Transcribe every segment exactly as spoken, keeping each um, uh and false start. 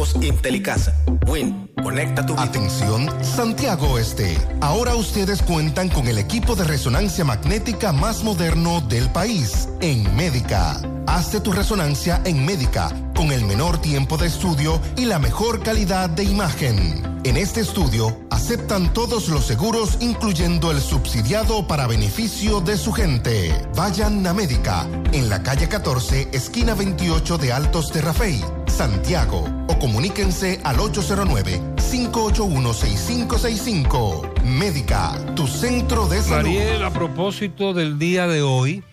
Intelicasa. Win, conecta tu vida. Atención, Santiago Este. Ahora ustedes cuentan con el equipo de resonancia magnética más moderno del país, en Médica. Hazte tu resonancia en Médica, con el menor tiempo de estudio y la mejor calidad de imagen. En este estudio, aceptan todos los seguros, incluyendo el subsidiado para beneficio de su gente. Vayan a Médica, en la calle catorce, esquina veintiocho de Altos de Rafey, Santiago, o comuníquense al ocho cero nueve, cinco ocho uno, seis cinco seis cinco. Médica, tu centro de salud. Mariel, a propósito del día de hoy,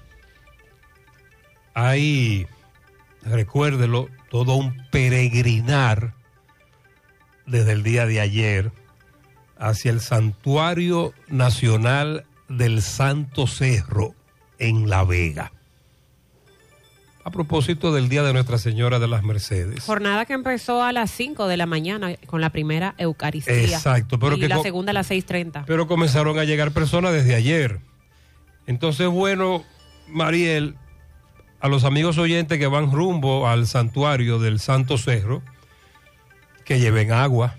hay, recuérdelo, todo un peregrinar desde el día de ayer hacia el Santuario Nacional del Santo Cerro en La Vega. A propósito del Día de Nuestra Señora de las Mercedes. Jornada que empezó a las cinco de la mañana con la primera Eucaristía. Exacto. Pero y que la segunda a las seis treinta. Pero comenzaron a llegar personas desde ayer. Entonces, bueno, Mariel, a los amigos oyentes que van rumbo al Santuario del Santo Cerro, que lleven agua,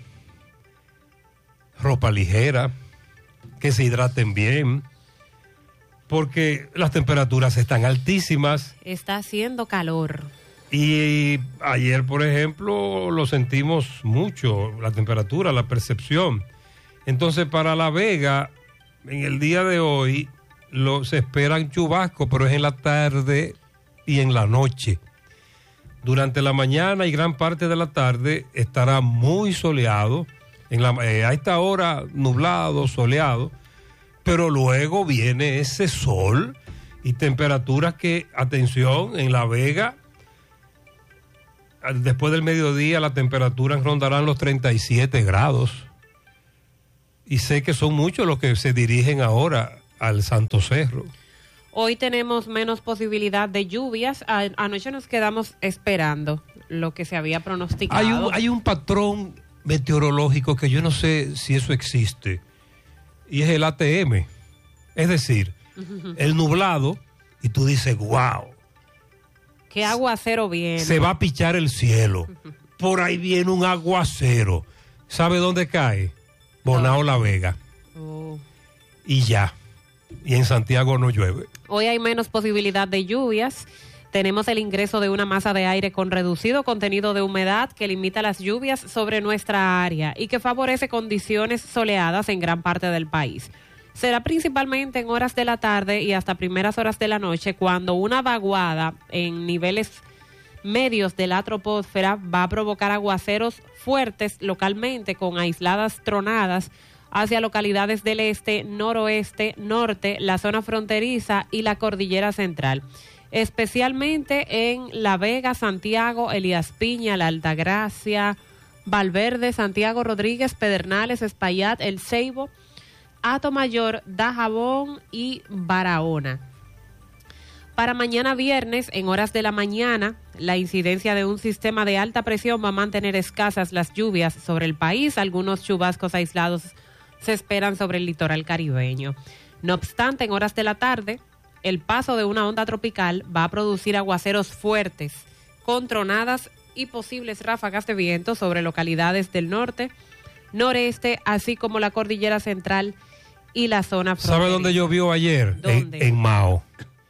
ropa ligera, que se hidraten bien, porque las temperaturas están altísimas. Está haciendo calor. Y ayer, por ejemplo, lo sentimos mucho, la temperatura, la percepción. Entonces, para La Vega, en el día de hoy, lo, se esperan chubascos, pero es en la tarde y en la noche. Durante la mañana y gran parte de la tarde estará muy soleado. En la, eh, a esta hora nublado, soleado. Pero luego viene ese sol y temperaturas que, atención, en La Vega, después del mediodía las temperaturas rondarán los treinta y siete grados. Y sé que son muchos los que se dirigen ahora al Santo Cerro. Hoy tenemos menos posibilidad de lluvias. A, anoche nos quedamos esperando lo que se había pronosticado. Hay un, hay un patrón meteorológico que yo no sé si eso existe. Y es el A T M, es decir, uh-huh. el nublado, y tú dices, wow. ¿Qué aguacero viene? Se va a pichar el cielo. Uh-huh. Por ahí viene un aguacero. ¿Sabe dónde cae? Bonao, La Vega. Oh. Y ya. Y en Santiago no llueve. Hoy hay menos posibilidad de lluvias. Tenemos el ingreso de una masa de aire con reducido contenido de humedad que limita las lluvias sobre nuestra área y que favorece condiciones soleadas en gran parte del país. Será principalmente en horas de la tarde y hasta primeras horas de la noche cuando una vaguada en niveles medios de la troposfera va a provocar aguaceros fuertes localmente con aisladas tronadas hacia localidades del este, noroeste, norte, la zona fronteriza y la cordillera central. Especialmente en La Vega, Santiago, Elías Piña, La Altagracia, Valverde, Santiago Rodríguez, Pedernales, Espaillat, El Ceibo, Atomayor, Dajabón y Barahona. Para mañana viernes, en horas de la mañana, la incidencia de un sistema de alta presión va a mantener escasas las lluvias sobre el país. Algunos chubascos aislados se esperan sobre el litoral caribeño. No obstante, en horas de la tarde, el paso de una onda tropical va a producir aguaceros fuertes, con tronadas y posibles ráfagas de viento sobre localidades del norte, noreste, así como la cordillera central y la zona fronteriza. ¿Sabe dónde llovió ayer? ¿Dónde? En, en Mao.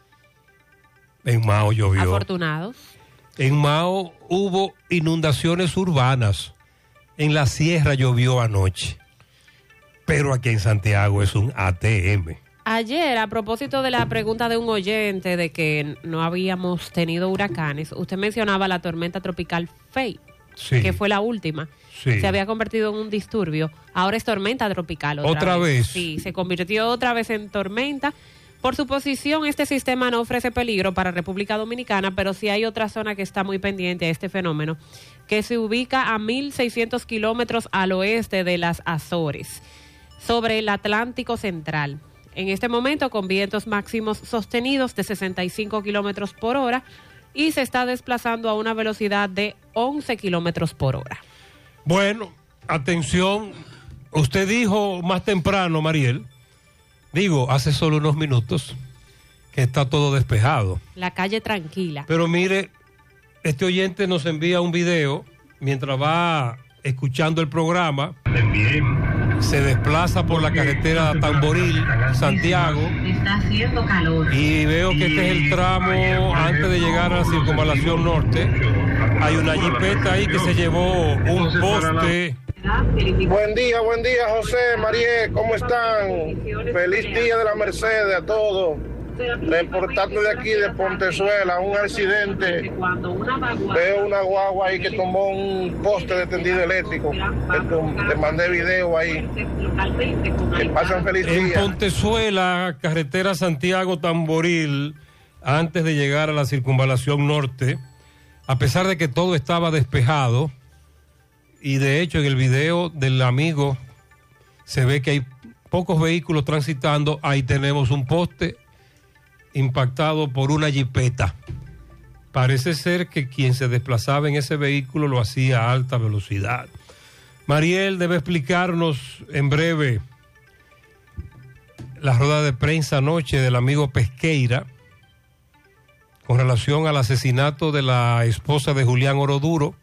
En Mao llovió. Afortunados. En Mao hubo inundaciones urbanas. En la sierra llovió anoche. Pero aquí en Santiago es un A T M. Ayer, a propósito de la pregunta de un oyente de que no habíamos tenido huracanes, usted mencionaba la tormenta tropical Faye, sí, que fue la última. Sí. Se había convertido en un disturbio. Ahora es tormenta tropical otra, ¿Otra vez. vez? Sí, se convirtió otra vez en tormenta. Por su posición, este sistema no ofrece peligro para República Dominicana, pero sí hay otra zona que está muy pendiente a este fenómeno, que se ubica a mil seiscientos kilómetros al oeste de las Azores, sobre el Atlántico Central. En este momento con vientos máximos sostenidos de sesenta y cinco kilómetros por hora y se está desplazando a una velocidad de once kilómetros por hora. Bueno, atención, usted dijo más temprano, Mariel, digo, hace solo unos minutos, que está todo despejado. La calle tranquila. Pero mire, este oyente nos envía un video mientras va escuchando el programa, se desplaza por la carretera Tamboril, Santiago, Está haciendo calor. y veo que este es el tramo antes de llegar a la circunvalación norte. Hay una jipeta ahí que se llevó un poste. Buen día, buen día, José, Mariel, ¿cómo están? Feliz día de la Mercedes a todos. Reportando de aquí de Pontezuela, un accidente. Veo una guagua ahí que tomó un poste de tendido eléctrico. Te mandé video ahí. Que pasen feliz día. En Pontezuela, carretera Santiago Tamboril, antes de llegar a la circunvalación norte, a pesar de que todo estaba despejado, y de hecho en el video del amigo se ve que hay pocos vehículos transitando, ahí tenemos un poste impactado por una jipeta. Parece ser que quien se desplazaba en ese vehículo lo hacía a alta velocidad. Mariel debe explicarnos en breve la rueda de prensa anoche del amigo Pesqueira con relación al asesinato de la esposa de Julián Oroduro.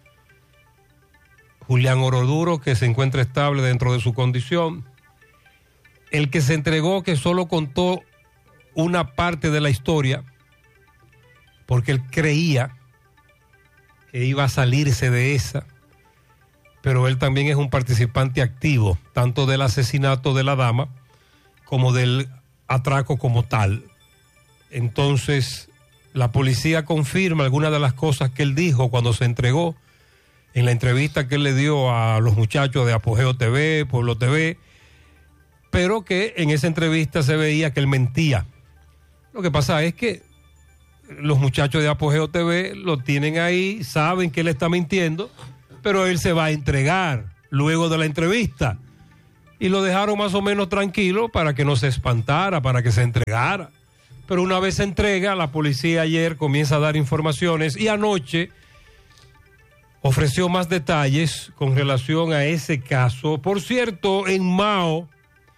Julián Oroduro, que se encuentra estable dentro de su condición. El que se entregó, que solo contó una parte de la historia, porque él creía que iba a salirse de esa, pero él también es un participante activo, tanto del asesinato de la dama como del atraco como tal. Entonces, la policía confirma algunas de las cosas que él dijo cuando se entregó en la entrevista que él le dio a los muchachos de Apogeo T V, Pueblo T V, pero que en esa entrevista se veía que él mentía. Lo que pasa es que los muchachos de Apogeo T V lo tienen ahí, saben que él está mintiendo, pero él se va a entregar luego de la entrevista. Y lo dejaron más o menos tranquilo para que no se espantara, para que se entregara. Pero una vez se entrega, la policía ayer comienza a dar informaciones y anoche ofreció más detalles con relación a ese caso. Por cierto, en Mao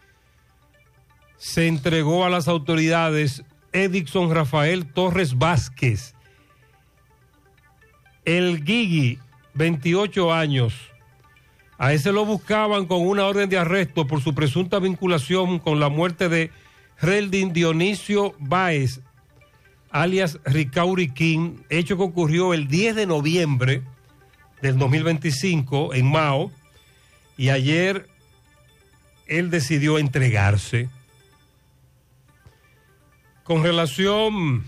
se entregó a las autoridades Edixon Rafael Torres Vázquez, el Guigui, veintiocho años. A ese lo buscaban con una orden de arresto por su presunta vinculación con la muerte de Reldin Dionisio Báez, alias Ricauri King, hecho que ocurrió el diez de noviembre del dos mil veinticinco en Mao, y ayer él decidió entregarse. Con relación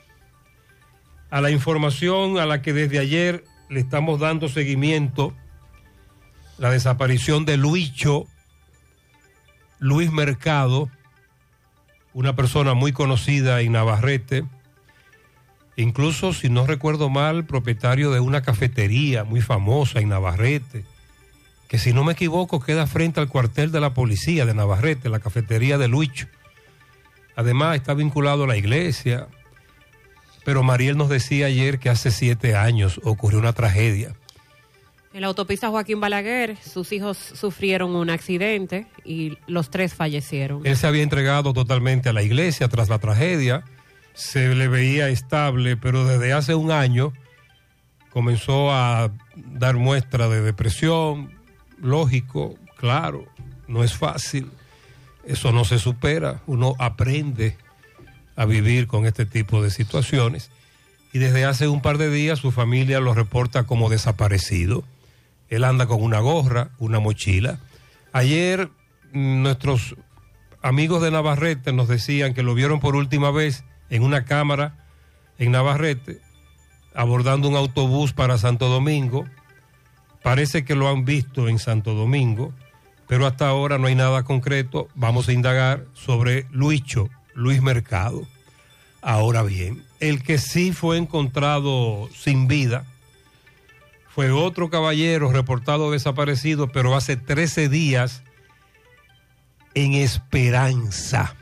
a la información a la que desde ayer le estamos dando seguimiento, la desaparición de Luicho, Luis Mercado, una persona muy conocida en Navarrete, incluso, si no recuerdo mal, propietario de una cafetería muy famosa en Navarrete, que si no me equivoco queda frente al cuartel de la policía de Navarrete, la cafetería de Luicho. Además está vinculado a la iglesia, pero Mariel nos decía ayer que hace siete años ocurrió una tragedia. En la autopista Joaquín Balaguer, sus hijos sufrieron un accidente y los tres fallecieron. Él se había entregado totalmente a la iglesia tras la tragedia, se le veía estable, pero desde hace un año comenzó a dar muestra de depresión. Lógico, claro, no es fácil. Eso no se supera, uno aprende a vivir con este tipo de situaciones y desde hace un par de días su familia lo reporta como desaparecido. Él anda con una gorra, una mochila. Ayer nuestros amigos de Navarrete nos decían que lo vieron por última vez en una cámara en Navarrete abordando un autobús para Santo Domingo. Parece que lo han visto en Santo Domingo, pero hasta ahora no hay nada concreto. Vamos a indagar sobre Luicho, Luis Mercado. Ahora bien, el que sí fue encontrado sin vida fue otro caballero reportado desaparecido, pero hace trece días en Esperanza.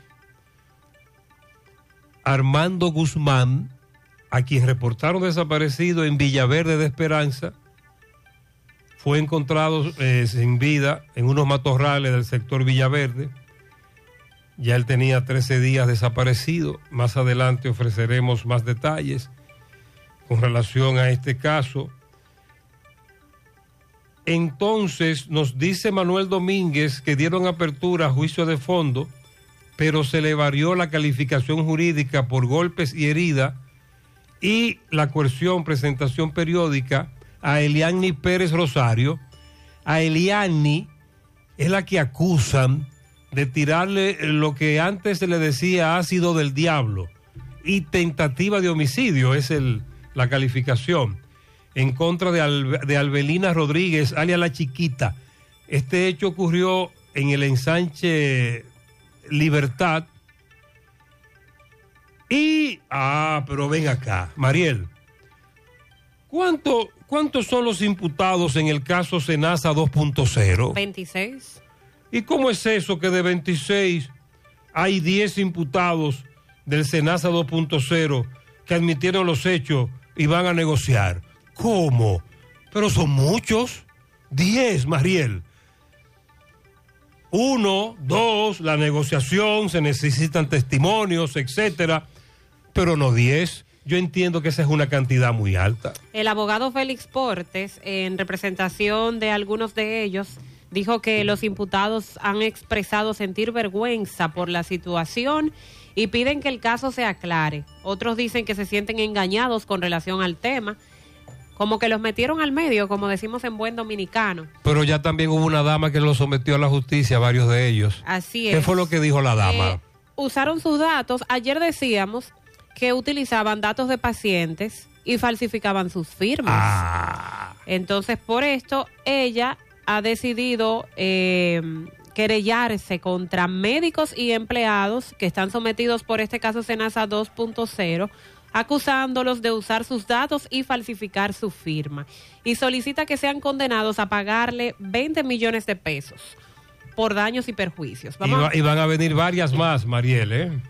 Armando Guzmán, a quien reportaron desaparecido en Villaverde de Esperanza, fue encontrado eh, sin vida en unos matorrales del sector Villaverde. Ya él tenía trece días desaparecido. Más adelante ofreceremos más detalles con relación a este caso. entonces nos dice Manuel Domínguez que dieron apertura a juicio de fondo, pero se le varió la calificación jurídica por golpes y heridas y la coerción, presentación periódica a Eliani Pérez Rosario. A Eliani es la que acusan de tirarle lo que antes se le decía ácido del diablo y tentativa de homicidio, es el, la calificación, en contra de, Al, de Albelina Rodríguez, alias La Chiquita. Este hecho ocurrió en el ensanche Libertad. Y, ah, pero ven acá, Mariel, ¿cuánto, ¿cuántos son los imputados en el caso Senasa dos punto cero? veintiséis. ¿Y cómo es eso que de veintiséis hay diez imputados del Senasa dos punto cero que admitieron los hechos y van a negociar? ¿Cómo? Pero son muchos. diez, Mariel. Uno, dos, la negociación, se necesitan testimonios, etcétera, pero no diez. Yo entiendo que esa es una cantidad muy alta. El abogado Félix Portes, en representación de algunos de ellos, dijo que los imputados han expresado sentir vergüenza por la situación y piden que el caso se aclare. Otros dicen que se sienten engañados con relación al tema, como que los metieron al medio, como decimos en buen dominicano. Pero ya también hubo una dama que los sometió a la justicia, varios de ellos. Así es. ¿Qué fue lo que dijo la dama? Eh, usaron sus datos. Ayer decíamos que utilizaban datos de pacientes y falsificaban sus firmas. Ah. Entonces, por esto, ella ha decidido eh, querellarse contra médicos y empleados que están sometidos por este caso Senasa dos punto cero, acusándolos de usar sus datos y falsificar su firma. Y solicita que sean condenados a pagarle veinte millones de pesos por daños y perjuicios. Vamos Y, va, y van a venir varias más, Mariel, ¿eh?